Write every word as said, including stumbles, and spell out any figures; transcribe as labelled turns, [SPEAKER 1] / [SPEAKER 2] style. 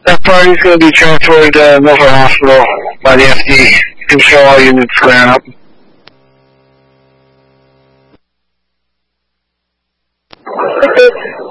[SPEAKER 1] That party's going to be transferred to uh, Milford Hospital by the F D. Control all units clearing up.
[SPEAKER 2] Okay.